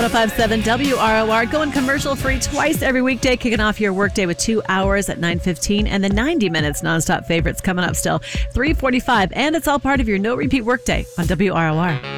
105.7 WROR, going commercial free twice every weekday, kicking off your workday with 2 hours at 9:15 and the 90 minutes nonstop favorites coming up still 3:45, and it's all part of your no repeat workday on WROR.